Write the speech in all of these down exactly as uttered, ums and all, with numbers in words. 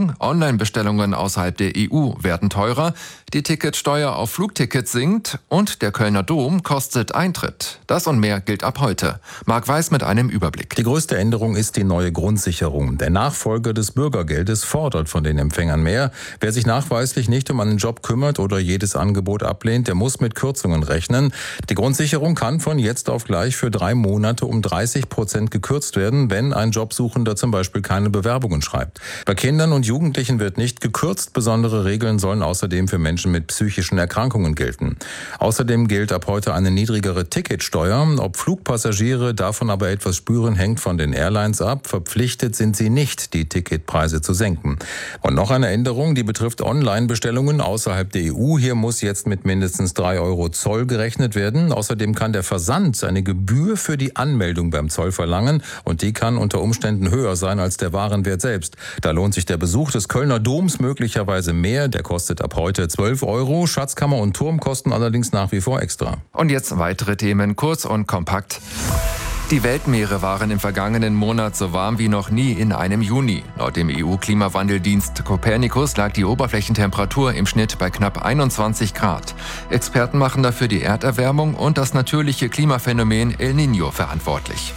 Rückgang, Online-Bestellungen außerhalb der E U werden teurer, die Ticketsteuer auf Flugtickets sinkt und der Kölner Dom kostet Eintritt. Das und mehr gilt ab heute. Marc Weiß mit einem Überblick. Die größte Änderung ist die neue Grundsicherung. Der Nachfolger des Bürgergeldes fordert von den Empfängern mehr. Wer sich nachweislich nicht um einen Job kümmert oder jedes Angebot ablehnt, der muss mit Kürzungen rechnen. Die Grundsicherung kann von jetzt auf gleich für drei Monate um dreißig Prozent gekürzt werden, wenn ein Jobsuchender zum Beispiel keine Bewerbungen schreibt. Bei Kindern und Jugendlichen wird nicht gekürzt. Besondere Regeln sollen außerdem für Menschen mit psychischen Erkrankungen gelten. Außerdem gilt ab heute eine niedrigere Ticketsteuer. Ob Flugpassagiere davon aber etwas spüren, hängt von den Airlines ab. Verpflichtet sind sie nicht, die Ticketpreise zu senken. Und noch eine Änderung, die betrifft Online-Bestellungen außerhalb der E U. Hier muss jetzt mit mindestens drei Euro Zoll gerechnet werden. Außerdem kann der Versand eine Gebühr für die Anmeldung beim Zoll verlangen und die kann unter Umständen höher sein als der Warenwert selbst. Da lohnt sich der Besuch des Kölner Doms möglicherweise mehr. Der kostet ab heute zwölf Euro. Schatzkammer und Turm kosten allerdings nach wie vor extra. Und jetzt weitere Themen, kurz und kompakt. Die Weltmeere waren im vergangenen Monat so warm wie noch nie in einem Juni. Laut dem E U-Klimawandeldienst Copernicus lag die Oberflächentemperatur im Schnitt bei knapp einundzwanzig Grad. Experten machen dafür die Erderwärmung und das natürliche Klimaphänomen El Niño verantwortlich.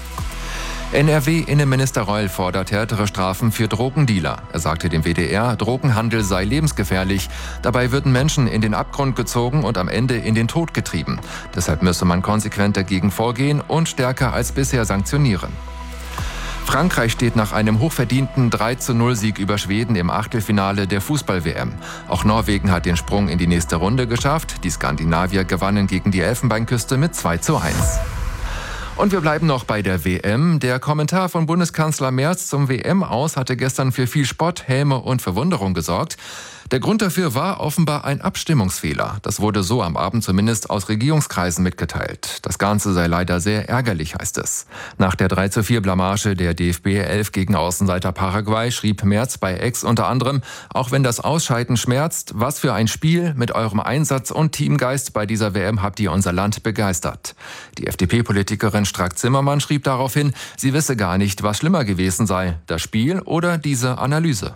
N R W-Innenminister Reul fordert härtere Strafen für Drogendealer. Er sagte dem W D R, Drogenhandel sei lebensgefährlich. Dabei würden Menschen in den Abgrund gezogen und am Ende in den Tod getrieben. Deshalb müsse man konsequent dagegen vorgehen und stärker als bisher sanktionieren. Frankreich steht nach einem hochverdienten drei zu null Sieg über Schweden im Achtelfinale der Fußball-W M. Auch Norwegen hat den Sprung in die nächste Runde geschafft. Die Skandinavier gewannen gegen die Elfenbeinküste mit zwei zu eins. Und wir bleiben noch bei der W M. Der Kommentar von Bundeskanzler Merz zum W M-Aus hatte gestern für viel Spott, Häme und Verwunderung gesorgt. Der Grund dafür war offenbar ein Abstimmungsfehler. Das wurde so am Abend zumindest aus Regierungskreisen mitgeteilt. Das Ganze sei leider sehr ärgerlich, heißt es. Nach der drei zu vier Blamage der D F B elf gegen Außenseiter Paraguay schrieb Merz bei X unter anderem, auch wenn das Ausscheiden schmerzt, was für ein Spiel, mit eurem Einsatz und Teamgeist bei dieser W M habt ihr unser Land begeistert. Die F D P-Politikerin Strack-Zimmermann schrieb daraufhin, sie wisse gar nicht, was schlimmer gewesen sei, das Spiel oder diese Analyse.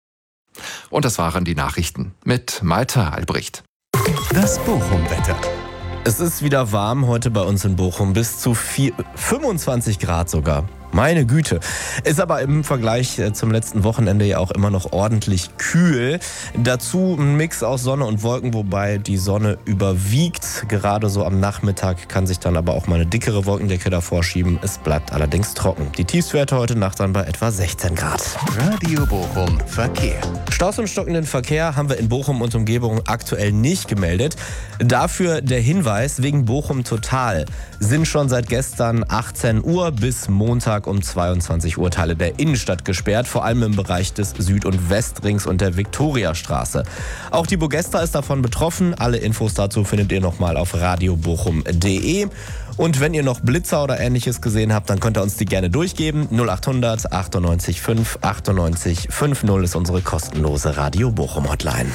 Und das waren die Nachrichten mit Malte Albrecht. Das Bochum-Wetter. Es ist wieder warm heute bei uns in Bochum, bis zu vier, fünfundzwanzig Grad sogar. Meine Güte. Ist aber im Vergleich zum letzten Wochenende ja auch immer noch ordentlich kühl. Dazu ein Mix aus Sonne und Wolken, wobei die Sonne überwiegt. Gerade so am Nachmittag kann sich dann aber auch mal eine dickere Wolkendecke davor schieben. Es bleibt allerdings trocken. Die Tiefstwerte heute Nacht dann bei etwa sechzehn Grad. Radio Bochum Verkehr. Staus im stockenden Verkehr haben wir in Bochum und Umgebung aktuell nicht gemeldet. Dafür der Hinweis, wegen Bochum Total sind schon seit gestern achtzehn Uhr bis Montag um zweiundzwanzig Uhr Teile der Innenstadt gesperrt, vor allem im Bereich des Süd- und Westrings und der Viktoriastraße. Auch die Bogesta ist davon betroffen. Alle Infos dazu findet ihr nochmal auf radio bochum punkt de. Und wenn ihr noch Blitzer oder Ähnliches gesehen habt, dann könnt ihr uns die gerne durchgeben. null achthundert achtundneunzig fünf achtundneunzig fünfzig ist unsere kostenlose Radio Bochum Hotline.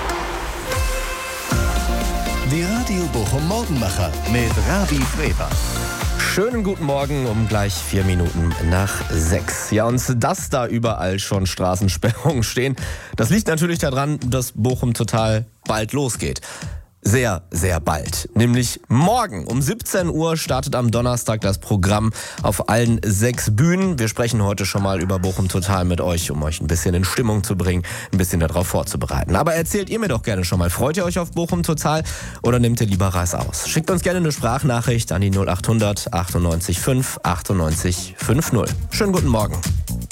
Die Radio Bochum Morgenmacher mit Ravi Freber. Schönen guten Morgen um gleich vier Minuten nach sechs. Ja, und dass da überall schon Straßensperrungen stehen, das liegt natürlich daran, dass Bochum Total bald losgeht. Sehr, sehr bald. Nämlich morgen um siebzehn Uhr startet am Donnerstag das Programm auf allen sechs Bühnen. Wir sprechen heute schon mal über Bochum Total mit euch, um euch ein bisschen in Stimmung zu bringen, ein bisschen darauf vorzubereiten. Aber erzählt ihr mir doch gerne schon mal, freut ihr euch auf Bochum Total oder nehmt ihr lieber Reis aus? Schickt uns gerne eine Sprachnachricht an die null achthundert achtundneunzig fünf achtundneunzig fünfzig. Schönen guten Morgen.